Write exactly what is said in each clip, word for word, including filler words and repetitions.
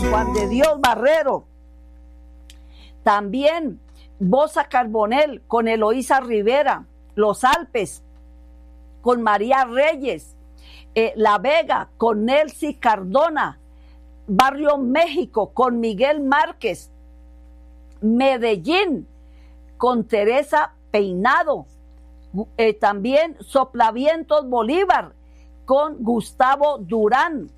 Juan de Dios Barrero. También Bosa Carbonell con Eloísa Rivera, Los Alpes con María Reyes, eh, La Vega con Nelcy Cardona, Barrio México con Miguel Márquez, Medellín con Teresa Peinado, eh, también Soplavientos Bolívar con Gustavo Durán,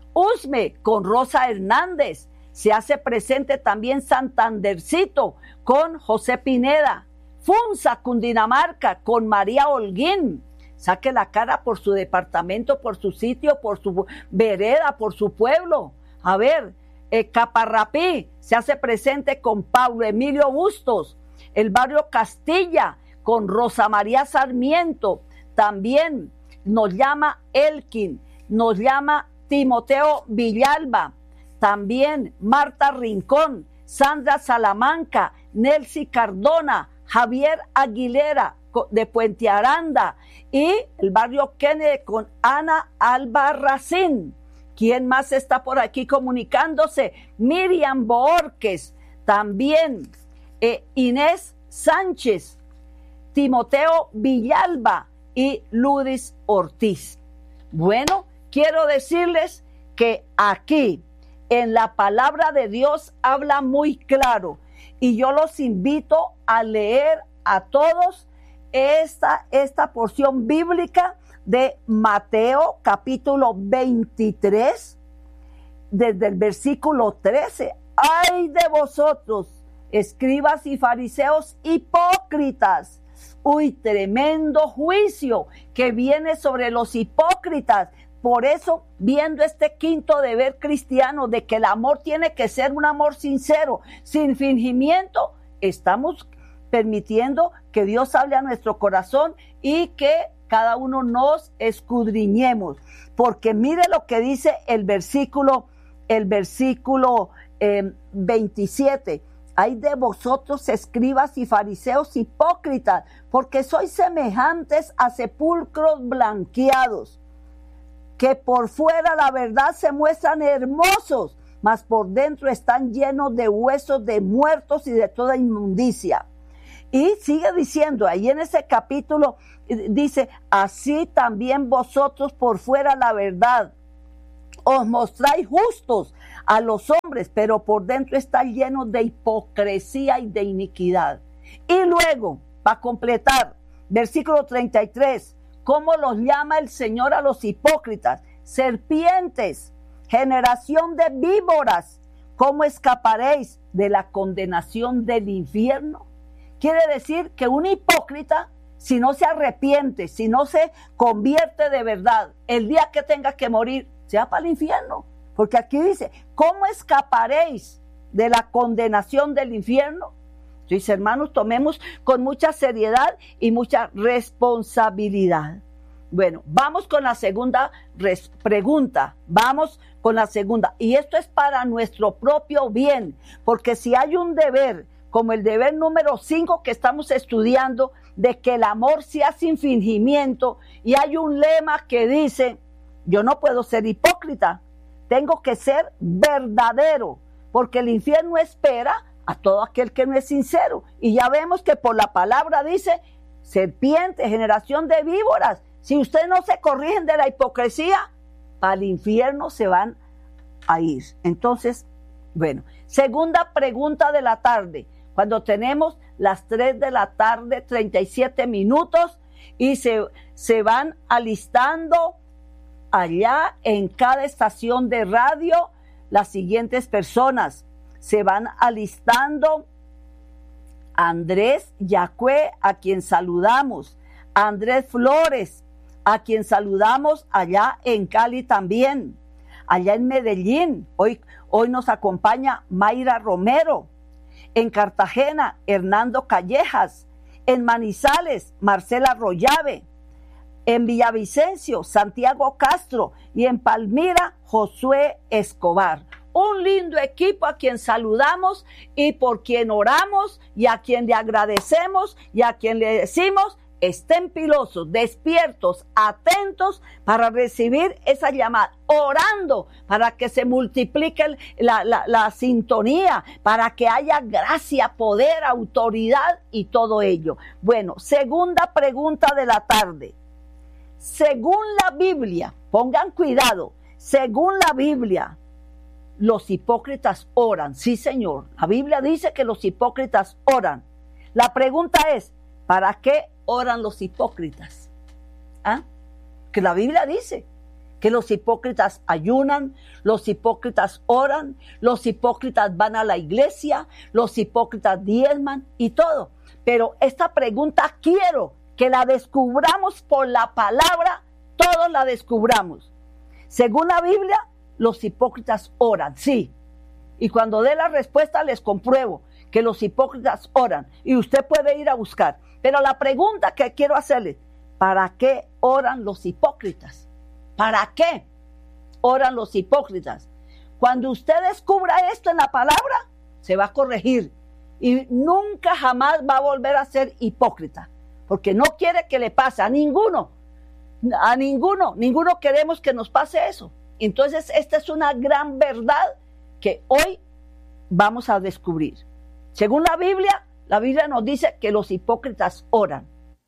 Usme con Rosa Hernández, se hace presente también Santandercito con José Pineda, Funza, Cundinamarca con María Holguín, saque la cara por su departamento, por su sitio, por su vereda, por su pueblo. A ver, eh, Caparrapí se hace presente con Pablo Emilio Bustos, el barrio Castilla con Rosa María Sarmiento, también nos llama Elkin, nos llama Timoteo Villalba, también Marta Rincón, Sandra Salamanca, Nelcy Cardona, Javier Aguilera de Puente Aranda y el barrio Kennedy con Ana Albarracín. ¿Quién más está por aquí comunicándose? Miriam Boorques, también eh, Inés Sánchez, Timoteo Villalba y Ludis Ortiz. Bueno, quiero decirles que aquí en la palabra de Dios habla muy claro y yo los invito a leer a todos esta, esta porción bíblica de Mateo capítulo veintitrés, desde el versículo trece. ¡Ay de vosotros, escribas y fariseos hipócritas! ¡Uy, tremendo juicio que viene sobre los hipócritas! Por eso, viendo este quinto deber cristiano de que el amor tiene que ser un amor sincero, sin fingimiento, estamos permitiendo que Dios hable a nuestro corazón y que cada uno nos escudriñemos. Porque mire lo que dice el versículo, el versículo eh, veintisiete. Ay de vosotros, escribas y fariseos hipócritas, porque sois semejantes a sepulcros blanqueados, que por fuera la verdad se muestran hermosos, mas por dentro están llenos de huesos de muertos y de toda inmundicia. Y sigue diciendo, ahí en ese capítulo, dice, así también vosotros por fuera la verdad os mostráis justos a los hombres, pero por dentro están llenos de hipocresía y de iniquidad. Y luego, para completar, versículo treinta y tres, ¿cómo los llama el Señor a los hipócritas? Serpientes, generación de víboras, ¿cómo escaparéis de la condenación del infierno? Quiere decir que un hipócrita, si no se arrepiente, si no se convierte de verdad, el día que tenga que morir, se va para el infierno. Porque aquí dice, ¿cómo escaparéis de la condenación del infierno? Entonces, hermanos, tomemos con mucha seriedad y mucha responsabilidad. Bueno, vamos con la segunda res- pregunta, vamos con la segunda. Y esto es para nuestro propio bien, porque si hay un deber, como el deber número cinco que estamos estudiando, de que el amor sea sin fingimiento, y hay un lema que dice, yo no puedo ser hipócrita, tengo que ser verdadero, porque el infierno espera a todo aquel que no es sincero. Y ya vemos que por la palabra dice, serpiente, generación de víboras, si ustedes no se corrigen de la hipocresía, al infierno se van a ir. Entonces, bueno, segunda pregunta de la tarde, cuando tenemos las tres de la tarde, treinta y siete minutos, y se, se van alistando allá en cada estación de radio las siguientes personas. Se van alistando Andrés Yacue, a quien saludamos, Andrés Flores, a quien saludamos allá en Cali también, allá en Medellín, hoy, hoy nos acompaña Mayra Romero, en Cartagena, Hernando Callejas, en Manizales, Marcela Rollave, en Villavicencio, Santiago Castro y en Palmira, Josué Escobar. Un lindo equipo a quien saludamos y por quien oramos y a quien le agradecemos y a quien le decimos estén pilosos, despiertos, atentos para recibir esa llamada, orando para que se multiplique la, la, la sintonía, para que haya gracia, poder, autoridad y todo ello. Bueno, segunda pregunta de la tarde. Según la Biblia, pongan cuidado, según la Biblia, los hipócritas oran. Sí, Señor, la Biblia dice que los hipócritas oran. La pregunta es, ¿para qué oran los hipócritas? ¿Ah? Que la Biblia dice que los hipócritas ayunan, los hipócritas oran, los hipócritas van a la iglesia, los hipócritas diezman y todo. Pero esta pregunta quiero que la descubramos por la palabra, todos la descubramos. Según la Biblia, los hipócritas oran, sí. Y cuando dé la respuesta les compruebo que los hipócritas oran. Y usted puede ir a buscar. Pero la pregunta que quiero hacerle, ¿para qué oran los hipócritas? ¿Para qué oran los hipócritas? Cuando usted descubra esto en la palabra, se va a corregir. Y nunca jamás va a volver a ser hipócrita. Porque no quiere que le pase a ninguno. A ninguno. Ninguno queremos que nos pase eso. Entonces, esta es una gran verdad que hoy vamos a descubrir. Según la Biblia, la Biblia nos dice que los hipócritas oran.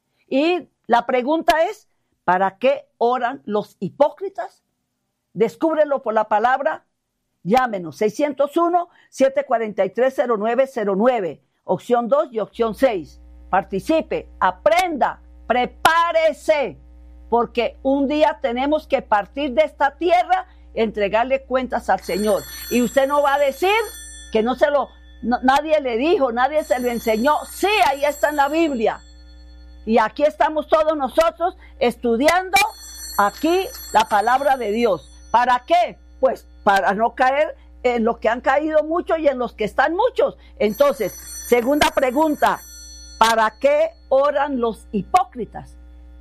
Y la pregunta es, ¿para qué oran los hipócritas? Descúbrelo por la palabra. Llámenos seiscientos uno, siete cuatro tres, cero nueve cero nueve, opción dos y opción seis. Participe, aprenda, prepárese, porque un día tenemos que partir de esta tierra, entregarle cuentas al Señor. Y usted no va a decir que no se lo, no, nadie le dijo, nadie se lo enseñó. Sí, ahí está en la Biblia. Y aquí estamos todos nosotros estudiando aquí la palabra de Dios. ¿Para qué? Pues para no caer en los que han caído muchos y en los que están muchos. Entonces, segunda pregunta, ¿para qué oran los hipócritas?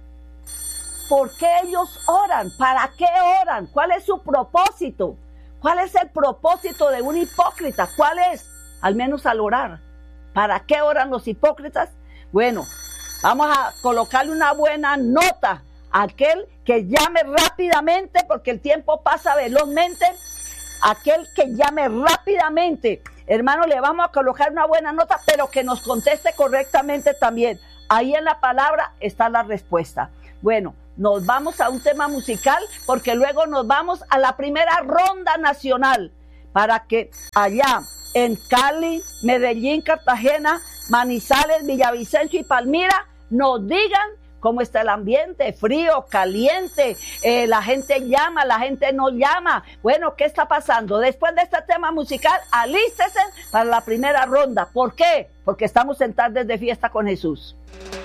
¿Por qué ellos oran? ¿Para qué oran? ¿Cuál es su propósito? ¿Cuál es el propósito de un hipócrita? ¿Cuál es? Al menos al orar. ¿Para qué oran los hipócritas? Bueno, vamos a colocarle una buena nota a aquel que llame rápidamente, porque el tiempo pasa velozmente. Aquel que llame rápidamente, hermano, le vamos a colocar una buena nota, pero que nos conteste correctamente también. Ahí en la palabra está la respuesta. Bueno, nos vamos a un tema musical, porque luego nos vamos a la primera ronda nacional, para que allá en Cali, Medellín, Cartagena, Manizales, Villavicencio y Palmira nos digan cómo está el ambiente, frío, caliente, eh, la gente llama, la gente no llama. Bueno, ¿qué está pasando? Después de este tema musical, alístese para la primera ronda. ¿Por qué? Porque estamos en tardes de fiesta con Jesús.